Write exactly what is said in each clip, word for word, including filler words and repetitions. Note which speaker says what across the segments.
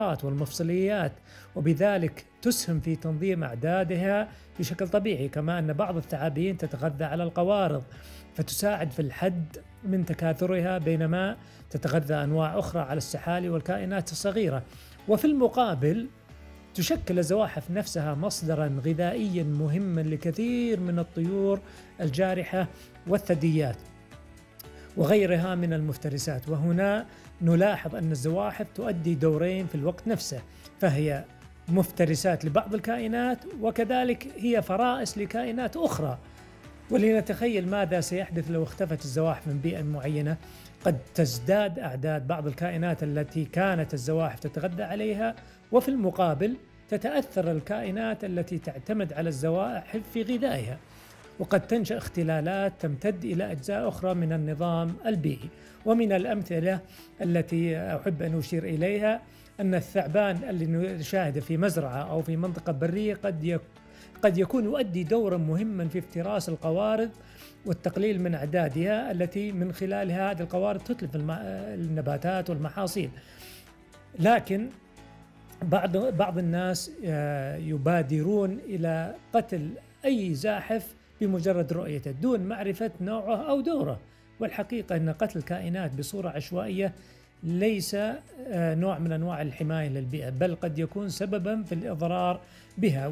Speaker 1: والمفصليات، وبذلك تسهم في تنظيم أعدادها بشكل طبيعي. كما أن بعض الثعابين تتغذى على القوارض فتساعد في الحد من تكاثرها، بينما تتغذى أنواع أخرى على السحالي والكائنات الصغيرة. وفي المقابل تشكل الزواحف نفسها مصدرا غذائيا مهما لكثير من الطيور الجارحة والثدييات وغيرها من المفترسات. وهنا نلاحظ أن الزواحف تؤدي دورين في الوقت نفسه، فهي مفترسات لبعض الكائنات وكذلك هي فرائس لكائنات أخرى. ولنتخيل ماذا سيحدث لو اختفت الزواحف من بيئة معينة. قد تزداد أعداد بعض الكائنات التي كانت الزواحف تتغذى عليها، وفي المقابل تتأثر الكائنات التي تعتمد على الزواحف في غذائها، وقد تنشأ اختلالات تمتد إلى أجزاء أخرى من النظام البيئي. ومن الأمثلة التي أحب أن أشير إليها أن الثعبان اللي نشاهده في مزرعة أو في منطقة برية قد يك قد يكون يؤدي دورا مهما في افتراس القوارض والتقليل من أعدادها، التي من خلالها هذه القوارض تتلف النباتات والمحاصيل. لكن بعض بعض الناس يبادرون إلى قتل أي زاحف بمجرد رؤيته دون معرفة نوعه أو دوره. والحقيقة أن قتل الكائنات بصورة عشوائية ليس نوع من أنواع الحماية للبيئة، بل قد يكون سببا في الإضرار بها.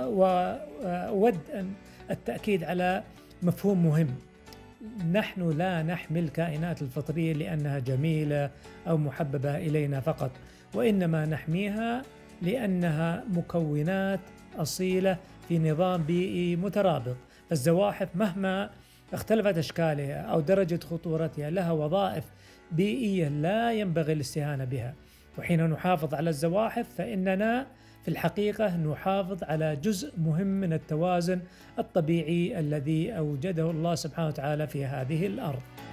Speaker 1: وأود أن التأكيد على مفهوم مهم: نحن لا نحمي الكائنات الفطرية لأنها جميلة أو محببة إلينا فقط، وإنما نحميها لأنها مكونات أصيلة في نظام بيئي مترابط. فالزواحف مهما اختلفت أشكالها أو درجة خطورتها لها وظائف بيئية لا ينبغي الاستهانة بها. وحين نحافظ على الزواحف فإننا في الحقيقة نحافظ على جزء مهم من التوازن الطبيعي الذي أوجده الله سبحانه وتعالى في هذه الأرض.